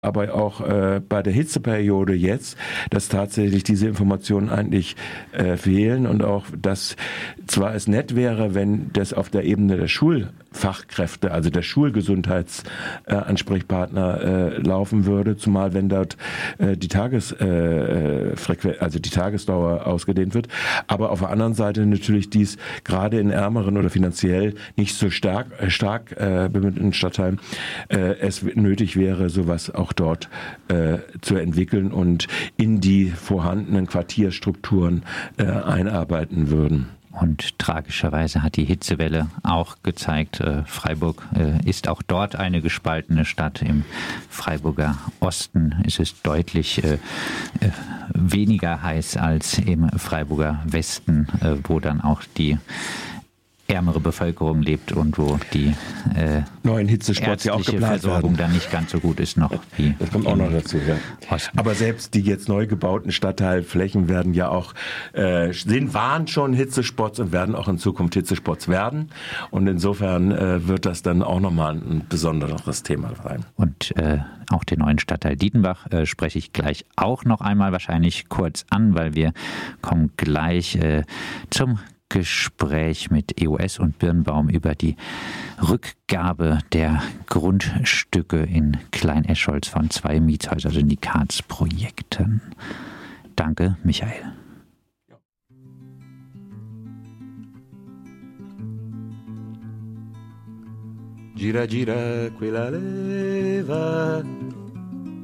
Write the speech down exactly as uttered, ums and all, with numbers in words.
aber auch äh, bei der Hitzeperiode jetzt, dass tatsächlich diese Informationen eigentlich äh, fehlen und auch, dass zwar es nett wäre, wenn das auf der Ebene der Schulfachkräfte, also der Schulgesundheitsansprechpartner äh, äh, laufen würde, zumal wenn dort äh, die Tagesfrequenz, äh, also die Tagesdauer ausgedehnt wird, aber auf der anderen Seite natürlich dies gerade in ärmeren oder finanziell nicht so stark äh, stark äh, bemühten Stadtteilen äh, es nötig wäre, sowas auch dort äh, zu entwickeln und in die vorhandenen Quartierstrukturen äh, einarbeiten würden. Und tragischerweise hat die Hitzewelle auch gezeigt, äh, Freiburg äh, ist auch dort eine gespaltene Stadt. Im Freiburger Osten ist es deutlich äh, äh, weniger heiß als im Freiburger Westen, äh, wo dann auch die ärmere Bevölkerung lebt und wo die äh, neuen Hitzespots ja auch geplant Versorgung werden. dann nicht ganz so gut ist noch wie das kommt auch noch dazu, ja. Osten. Aber selbst die jetzt neu gebauten Stadtteilflächen werden ja auch äh, sind, waren schon Hitzespots und werden auch in Zukunft Hitzespots werden. Und insofern äh, wird das dann auch nochmal ein besonderes Thema sein. Und äh, auch den neuen Stadtteil Dietenbach äh, spreche ich gleich auch noch einmal wahrscheinlich kurz an, weil wir kommen gleich äh, zum Gespräch mit E O S und Birnbaum über die Rückgabe der Grundstücke in Klein-Escholz von zwei Mietshäuser-Syndikatsprojekten. Danke, Michael. Gira gira quella leva